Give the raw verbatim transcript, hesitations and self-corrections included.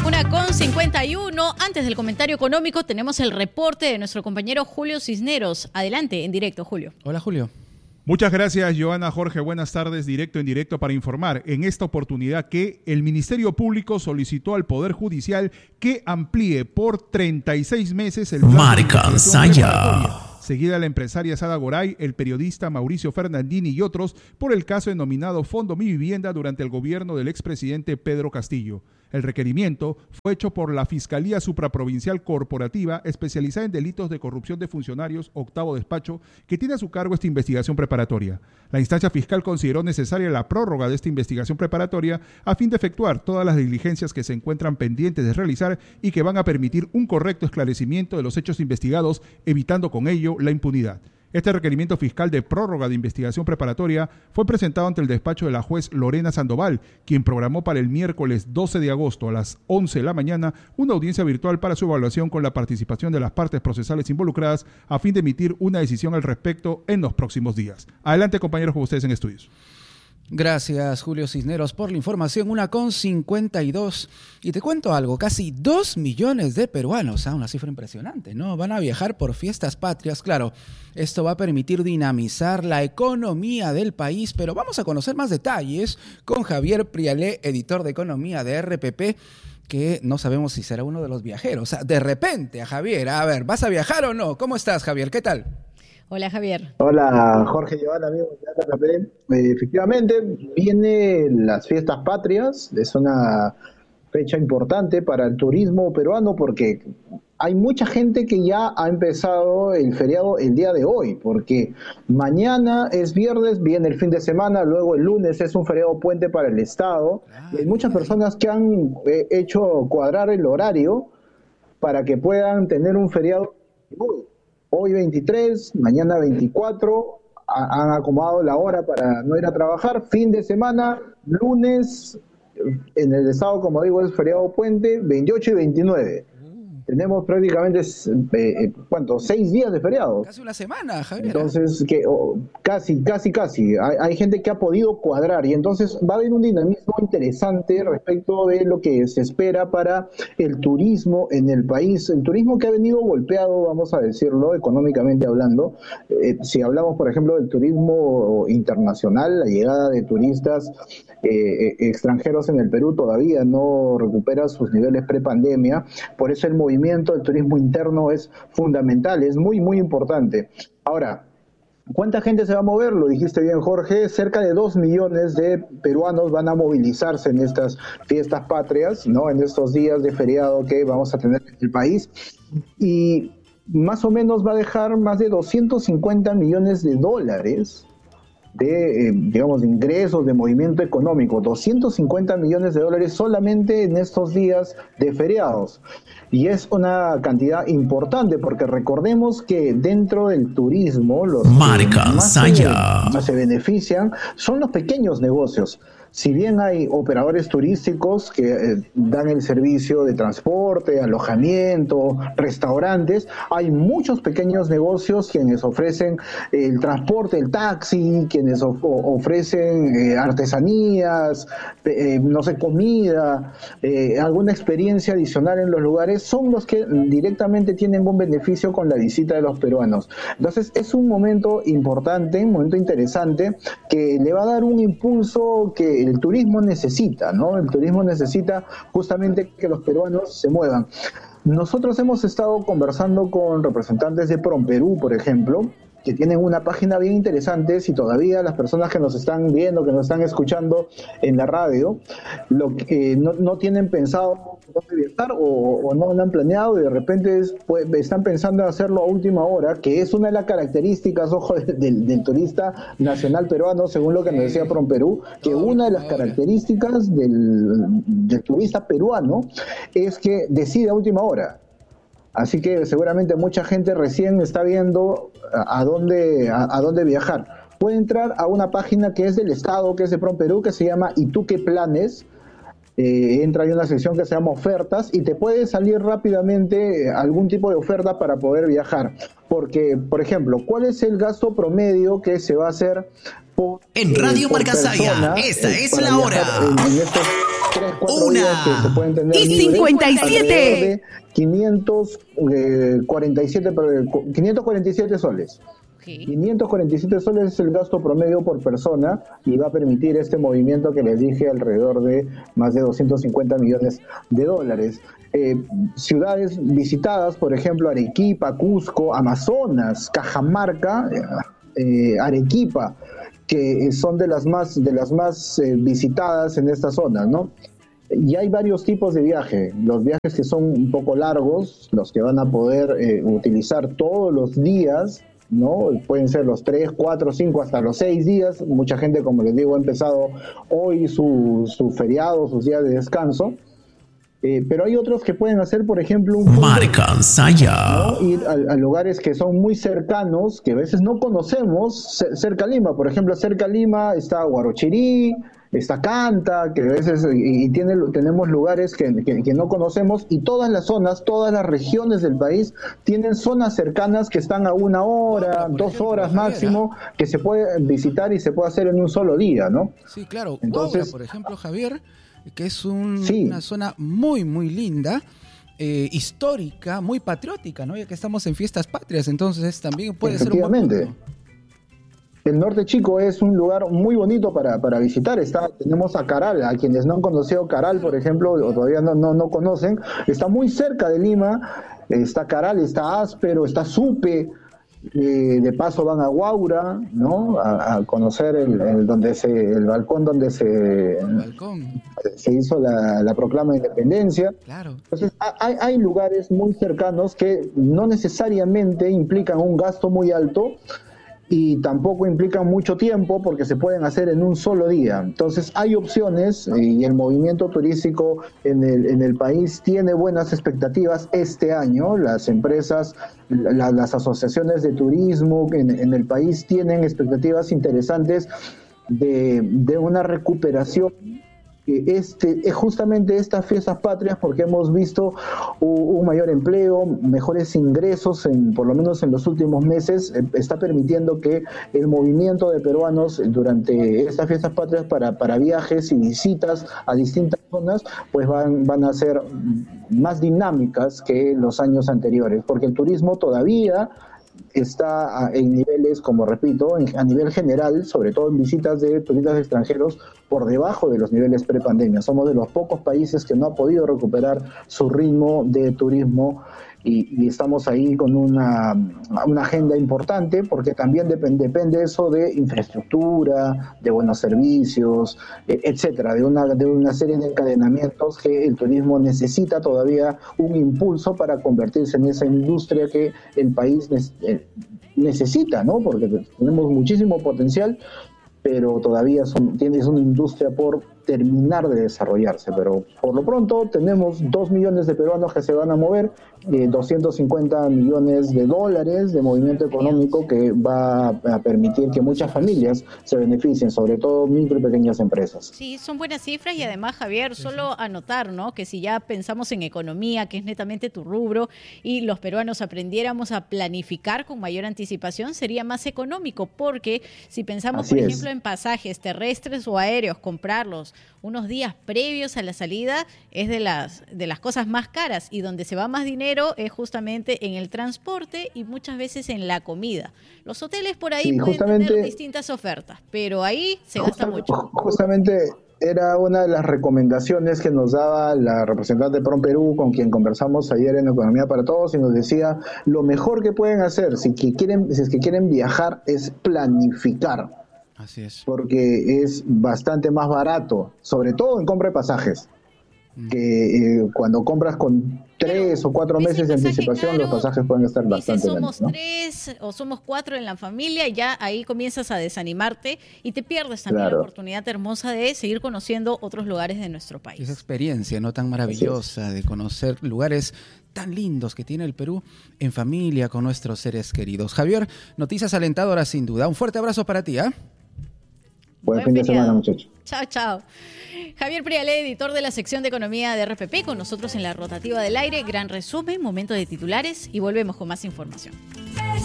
Una con cincuenta y uno. Antes del comentario económico tenemos el reporte de nuestro compañero Julio Cisneros. Adelante, en directo, Julio. Hola, Julio. Muchas gracias, Joana, Jorge. Buenas tardes, directo en directo para informar en esta oportunidad que el Ministerio Público solicitó al Poder Judicial que amplíe por treinta y seis meses el plazo de investigación preparatoria seguida la empresaria Sada Goray, el periodista Mauricio Fernandini y otros por el caso denominado Fondo Mi Vivienda durante el gobierno del expresidente Pedro Castillo. El requerimiento fue hecho por la Fiscalía Supraprovincial Corporativa especializada en delitos de corrupción de funcionarios, octavo despacho, que tiene a su cargo esta investigación preparatoria. La instancia fiscal consideró necesaria la prórroga de esta investigación preparatoria a fin de efectuar todas las diligencias que se encuentran pendientes de realizar y que van a permitir un correcto esclarecimiento de los hechos investigados, evitando con ello la impunidad. Este requerimiento fiscal de prórroga de investigación preparatoria fue presentado ante el despacho de la juez Lorena Sandoval, quien programó para el miércoles doce de agosto a las once de la mañana una audiencia virtual para su evaluación con la participación de las partes procesales involucradas a fin de emitir una decisión al respecto en los próximos días. Adelante, compañeros, con ustedes en estudios. Gracias, Julio Cisneros, por la información. Una con cincuenta y dos. Y te cuento algo, casi dos millones de peruanos, ¿ah? Una cifra impresionante, ¿no? Van a viajar por fiestas patrias. Claro, esto va a permitir dinamizar la economía del país, pero vamos a conocer más detalles con Javier Prialé, editor de economía de R P P, que no sabemos si será uno de los viajeros. O sea, de repente, a Javier, a ver, ¿vas a viajar o no? ¿Cómo estás, Javier? ¿Qué tal? Hola, Javier. Hola, Jorge, Giovanna, amigos de R P P. Eh, efectivamente, vienen las fiestas patrias. Es una fecha importante para el turismo peruano porque hay mucha gente que ya ha empezado el feriado el día de hoy, porque mañana es viernes, viene el fin de semana, luego el lunes es un feriado puente para el Estado. Y hay muchas personas que han eh, hecho cuadrar el horario para que puedan tener un feriado hoy. Hoy veintitrés, mañana veinticuatro, ha, han acomodado la hora para no ir a trabajar. Fin de semana, lunes, en el estado, como digo, es feriado puente, veintiocho y veintinueve. Tenemos prácticamente, eh, ¿cuánto? Seis días de feriado. Casi una semana, Javier. Entonces, que, oh, casi, casi, casi. Hay, hay gente que ha podido cuadrar y entonces va a haber un dinamismo interesante respecto de lo que se espera para el turismo en el país. El turismo que ha venido golpeado, vamos a decirlo, económicamente hablando. Eh, si hablamos, por ejemplo, del turismo internacional, la llegada de turistas eh, extranjeros en el Perú todavía no recupera sus niveles prepandemia. Por eso el movimiento el turismo interno es fundamental, es muy, muy importante. Ahora, ¿cuánta gente se va a mover? Lo dijiste bien, Jorge, cerca de dos millones de peruanos van a movilizarse en estas fiestas patrias, ¿no? En estos días de feriado que vamos a tener en el país. Y más o menos va a dejar más de doscientos cincuenta millones de dólares de, eh, digamos, de ingresos, de movimiento económico, doscientos cincuenta millones de dólares solamente en estos días de feriados. Y es una cantidad importante porque recordemos que dentro del turismo los Marca que más Saya. se, se benefician son los pequeños negocios. Si bien hay operadores turísticos que eh, dan el servicio de transporte, alojamiento, restaurantes, hay muchos pequeños negocios quienes ofrecen el transporte, el taxi, quienes of- ofrecen eh, artesanías, eh, no sé, comida, eh, alguna experiencia adicional en los lugares, son los que directamente tienen un beneficio con la visita de los peruanos. Entonces es un momento importante, un momento interesante que le va a dar un impulso que el turismo necesita, ¿no? El turismo necesita justamente que los peruanos se muevan. Nosotros hemos estado conversando con representantes de PromPerú, por ejemplo, que tienen una página bien interesante. Si todavía las personas que nos están viendo, que nos están escuchando en la radio, lo que, eh, no, no tienen pensado dónde viajar o, o no lo han planeado y de repente es, pues, están pensando en hacerlo a última hora, que es una de las características, ojo, del, del turista nacional peruano, según lo que nos decía PromPerú, que una de las características del, del turista peruano es que decide a última hora. Así que seguramente mucha gente recién está viendo a, a dónde a, a dónde viajar. Puede entrar a una página que es del Estado, que es de PromPerú, que se llama ¿Y tú qué planes? Eh, entra en una sección que se llama ofertas y te puede salir rápidamente algún tipo de oferta para poder viajar. Porque, por ejemplo, ¿cuál es el gasto promedio que se va a hacer por, en Radio eh, por Marca Saya? persona, Esa eh, es para la viajar hora. En, en estos tres, cuatro Una. días que se pueden tener Y libres, cincuenta y siete. alrededor de quinientos cuarenta y siete, quinientos cuarenta y siete soles. Ok. quinientos cuarenta y siete soles es el gasto promedio por persona y va a permitir este movimiento que les dije alrededor de más de doscientos cincuenta millones de dólares. Eh, ciudades visitadas, por ejemplo, Arequipa, Cusco, Amazonas, Cajamarca, eh, Arequipa, que son de las más, de las más eh, visitadas en esta zona, ¿no? Y hay varios tipos de viaje. Los viajes que son un poco largos, los que van a poder eh, utilizar todos los días, ¿no? Pueden ser los tres, cuatro, cinco, hasta los seis días. Mucha gente, como les digo, ha empezado hoy su, su feriado, sus días de descanso. Eh, pero hay otros que pueden hacer, por ejemplo, un Marca Saya. ¿no? Ir a, a lugares que son muy cercanos, que a veces no conocemos, c- cerca a Lima. Por ejemplo, cerca a Lima está Huarochirí, está Canta, que a veces y, y tiene, tenemos lugares que, que, que no conocemos, y todas las zonas, todas las regiones del país tienen zonas cercanas que están a una hora, Por dos ejemplo, horas Javier, máximo, que se puede visitar y se puede hacer en un solo día, ¿no? Sí, claro. Entonces- Huaura, por ejemplo, Javier, que es un- Sí. una zona muy, muy linda, eh, histórica, muy patriótica, ¿no? Ya que estamos en fiestas patrias, entonces también puede ser un buen Efectivamente. punto. El Norte Chico es un lugar muy bonito para, para visitar. Está, tenemos a Caral, a quienes no han conocido Caral, por ejemplo, o todavía no, no, no conocen, está muy cerca de Lima. Está Caral, está Áspero, está Supe. Eh, de paso van a Huaura, ¿no? A, a conocer el, el donde se, el balcón donde se, El balcón, se hizo la, la proclama de independencia. claro. Entonces, ha- hay, hay lugares muy cercanos que no necesariamente implican un gasto muy alto y tampoco implican mucho tiempo porque se pueden hacer en un solo día. Entonces, hay opciones eh, y el movimiento turístico en el, en el país tiene buenas expectativas este año. Las empresas, la- las asociaciones de turismo en, en el país tienen expectativas interesantes de, de una recuperación. Este, es justamente estas fiestas patrias, porque hemos visto u- un mayor empleo, mejores ingresos, en, por lo menos en los últimos meses, eh, está permitiendo que el movimiento de peruanos durante estas fiestas patrias para, para viajes y visitas a distintas zonas, pues van, van a ser más dinámicas que los años anteriores, porque el turismo todavía está a- en niveles, como repito, en- a nivel general, sobre todo en visitas de turistas extranjeros, por debajo de los niveles prepandemia. Somos de los pocos países que no ha podido recuperar su ritmo de turismo y, y estamos ahí con una, una agenda importante, porque también depende, depende eso de infraestructura, de buenos servicios, eh, etcétera, de una, de una serie de encadenamientos que el turismo necesita todavía un impulso para convertirse en esa industria que el país ne- eh, necesita, ¿no? Porque tenemos muchísimo potencial, pero todavía son, tiene, es una industria por terminar de desarrollarse. Pero por lo pronto tenemos dos millones de peruanos que se van a mover, eh, doscientos cincuenta millones de dólares de movimiento económico que va a permitir que muchas familias se beneficien, sobre todo micro y pequeñas empresas. Sí, son buenas cifras y además, Javier, solo anotar, ¿no? Que si ya pensamos en economía, que es netamente tu rubro, y los peruanos aprendiéramos a planificar con mayor anticipación, sería más económico, porque si pensamos, Así por es. ejemplo, en pasajes terrestres o aéreos, comprarlos unos días previos a la salida es de las, de las cosas más caras, y donde se va más dinero es justamente en el transporte y muchas veces en la comida. Los hoteles por ahí Sí, pueden justamente- tener distintas ofertas, pero ahí se gasta Justa- mucho. Justamente era una de las recomendaciones que nos daba la representante de Prom Perú, con quien conversamos ayer en Economía para Todos, y nos decía, lo mejor que pueden hacer si, que quieren, si es que quieren viajar es planificar, Así es. porque es bastante más barato, sobre todo en compra de pasajes, que eh, cuando compras con tres o cuatro ese meses de pasaje anticipación, caro, los pasajes pueden estar dices, bastante somos menos, ¿no? tres o somos cuatro en la familia, y ya ahí comienzas a desanimarte y te pierdes también Claro. la oportunidad hermosa de seguir conociendo otros lugares de nuestro Esa país. experiencia no tan maravillosa de conocer lugares tan lindos que tiene el Perú en familia con nuestros seres queridos. Javier, noticias alentadoras sin duda. Un fuerte abrazo para ti, ¿ah? Buen Buen fin de feriado. semana, muchachos. Chao, chao. Javier Prialé, editor de la sección de Economía de R P P, con nosotros en la rotativa del aire. Gran resumen, momento de titulares, y volvemos con más información.